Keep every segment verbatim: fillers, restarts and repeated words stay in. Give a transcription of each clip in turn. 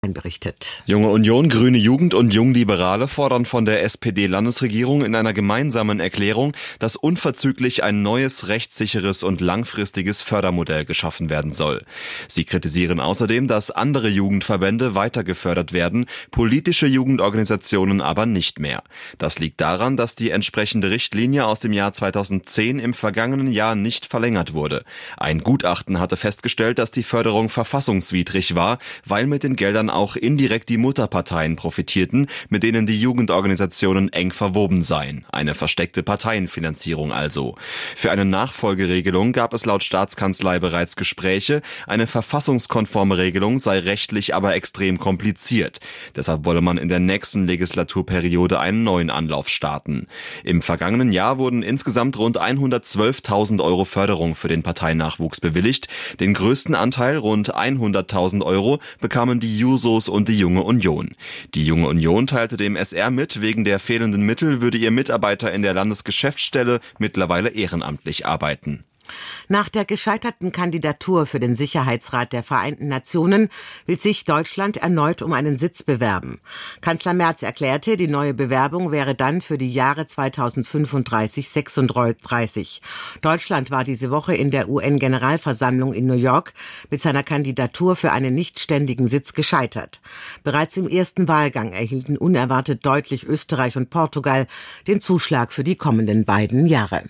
berichtet. Junge Union, Grüne Jugend und Jungliberale fordern von der S P D-Landesregierung in einer gemeinsamen Erklärung, dass unverzüglich ein neues, rechtssicheres und langfristiges Fördermodell geschaffen werden soll. Sie kritisieren außerdem, dass andere Jugendverbände weiter gefördert werden, politische Jugendorganisationen aber nicht mehr. Das liegt daran, dass die entsprechende Richtlinie aus dem Jahr zweitausendzehn im vergangenen Jahr nicht verlängert wurde. Ein Gutachten hatte festgestellt, dass die Förderung verfassungswidrig war, weil mit den Geldern auch indirekt die Mutterparteien profitierten, mit denen die Jugendorganisationen eng verwoben seien. Eine versteckte Parteienfinanzierung also. Für eine Nachfolgeregelung gab es laut Staatskanzlei bereits Gespräche. Eine verfassungskonforme Regelung sei rechtlich aber extrem kompliziert. Deshalb wolle man in der nächsten Legislaturperiode einen neuen Anlauf starten. Im vergangenen Jahr wurden insgesamt rund hundertzwölftausend Euro Förderung für den Parteinachwuchs bewilligt. Den größten Anteil, rund hunderttausend Euro, bekamen die Jusos und die Junge Union. Die Junge Union teilte dem S R mit, wegen der fehlenden Mittel würde ihr Mitarbeiter in der Landesgeschäftsstelle mittlerweile ehrenamtlich arbeiten. Nach der gescheiterten Kandidatur für den Sicherheitsrat der Vereinten Nationen will sich Deutschland erneut um einen Sitz bewerben. Kanzler Merz erklärte, die neue Bewerbung wäre dann für die Jahre zweitausendfünfunddreißig sechsunddreißig. Deutschland war diese Woche in der U N-Generalversammlung in New York mit seiner Kandidatur für einen nichtständigen Sitz gescheitert. Bereits im ersten Wahlgang erhielten unerwartet deutlich Österreich und Portugal den Zuschlag für die kommenden beiden Jahre.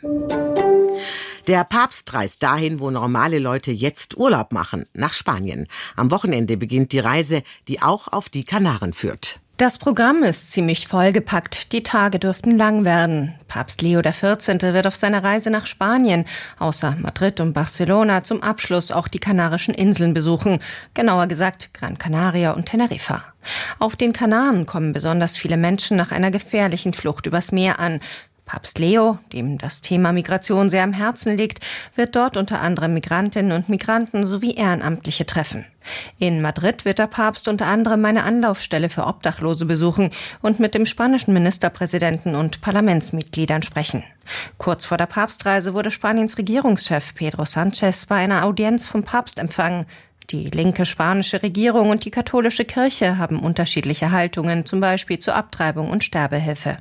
Der Papst reist dahin, wo normale Leute jetzt Urlaub machen, nach Spanien. Am Wochenende beginnt die Reise, die auch auf die Kanaren führt. Das Programm ist ziemlich vollgepackt. Die Tage dürften lang werden. Papst Leo der vierzehnte wird auf seiner Reise nach Spanien, außer Madrid und Barcelona, zum Abschluss auch die Kanarischen Inseln besuchen. Genauer gesagt Gran Canaria und Teneriffa. Auf den Kanaren kommen besonders viele Menschen nach einer gefährlichen Flucht übers Meer an. Papst Leo, dem das Thema Migration sehr am Herzen liegt, wird dort unter anderem Migrantinnen und Migranten sowie Ehrenamtliche treffen. In Madrid wird der Papst unter anderem eine Anlaufstelle für Obdachlose besuchen und mit dem spanischen Ministerpräsidenten und Parlamentsmitgliedern sprechen. Kurz vor der Papstreise wurde Spaniens Regierungschef Pedro Sánchez bei einer Audienz vom Papst empfangen. Die linke spanische Regierung und die katholische Kirche haben unterschiedliche Haltungen, zum Beispiel zur Abtreibung und Sterbehilfe.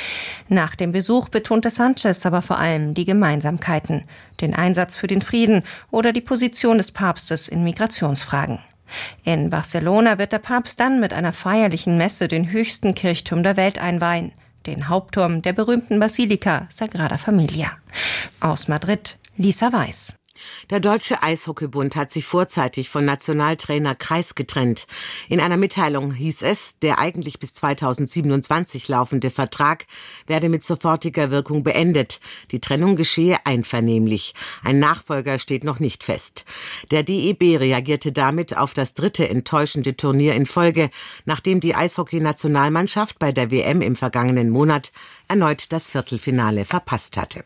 Nach dem Besuch betonte Sánchez aber vor allem die Gemeinsamkeiten, den Einsatz für den Frieden oder die Position des Papstes in Migrationsfragen. In Barcelona wird der Papst dann mit einer feierlichen Messe den höchsten Kirchturm der Welt einweihen, den Hauptturm der berühmten Basilika Sagrada Familia. Aus Madrid, Lisa Weiß. Der Deutsche Eishockeybund hat sich vorzeitig von Nationaltrainer Kreis getrennt. In einer Mitteilung hieß es, der eigentlich bis zweitausendsiebenundzwanzig laufende Vertrag werde mit sofortiger Wirkung beendet. Die Trennung geschehe einvernehmlich. Ein Nachfolger steht noch nicht fest. Der D E B reagierte damit auf das dritte enttäuschende Turnier in Folge, nachdem die Eishockey-Nationalmannschaft bei der W M im vergangenen Monat erneut das Viertelfinale verpasst hatte.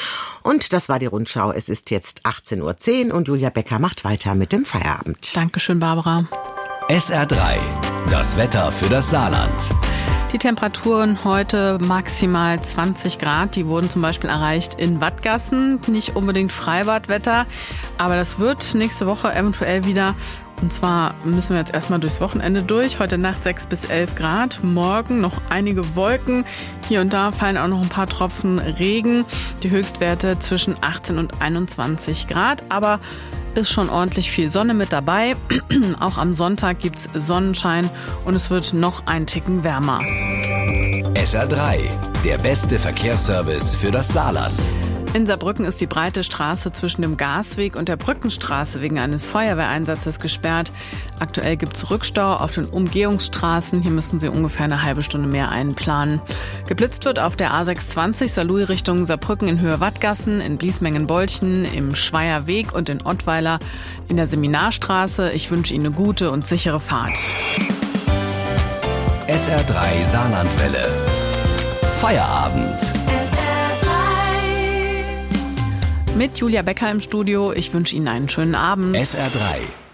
Und das war die Rundschau. Es ist jetzt achtzehn Uhr zehn und Julia Becker macht weiter mit dem Feierabend. Dankeschön, Barbara. S R drei, das Wetter für das Saarland. Die Temperaturen heute maximal zwanzig Grad. Die wurden zum Beispiel erreicht in Wattgassen. Nicht unbedingt Freibadwetter, aber das wird nächste Woche eventuell wieder. Und zwar müssen wir jetzt erstmal durchs Wochenende durch. Heute Nacht sechs bis elf Grad. Morgen noch einige Wolken. Hier und da fallen auch noch ein paar Tropfen Regen. Die Höchstwerte zwischen achtzehn und einundzwanzig Grad. Aber ist schon ordentlich viel Sonne mit dabei. Auch am Sonntag gibt's Sonnenschein und es wird noch ein Ticken wärmer. S R drei, der beste Verkehrsservice für das Saarland. In Saarbrücken ist die breite Straße zwischen dem Gasweg und der Brückenstraße wegen eines Feuerwehreinsatzes gesperrt. Aktuell gibt es Rückstau auf den Umgehungsstraßen. Hier müssen Sie ungefähr eine halbe Stunde mehr einplanen. Geblitzt wird auf der A sechshundertzwanzig Saarlouis Richtung Saarbrücken in Höhe Wattgassen, in Bliesmengen-Bolchen, im Schweier Weg und in Ottweiler in der Seminarstraße. Ich wünsche Ihnen eine gute und sichere Fahrt. S R drei Saarlandwelle. Feierabend. Mit Julia Becker im Studio. Ich wünsche Ihnen einen schönen Abend. S R drei.